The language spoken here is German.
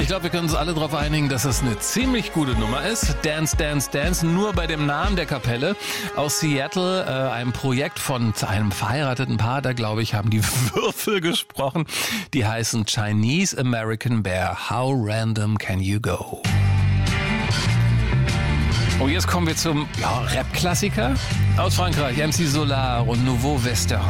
Ich glaube, wir können uns alle darauf einigen, dass es eine ziemlich gute Nummer ist. Dance, Dance, Dance, nur bei dem Namen der Kapelle aus Seattle, einem Projekt von einem verheirateten Paar, da glaube ich, haben die Würfel gesprochen. Die heißen Chinese American Bear. How random can you go? Und jetzt kommen wir zum Rap-Klassiker aus Frankreich, MC Solar und Nouveau Western.